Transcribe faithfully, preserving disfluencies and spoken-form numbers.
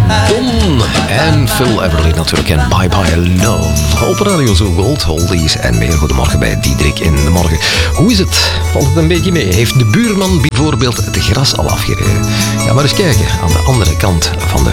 Don en Phil Everly natuurlijk en Bye Bye Love. Op Radio Zo Gold, Oldies en meer. Goedemorgen bij Diederik in de morgen. Hoe is het? Valt het een beetje mee? Heeft de buurman bijvoorbeeld het gras al afgereden? Ga maar eens kijken aan de andere kant van de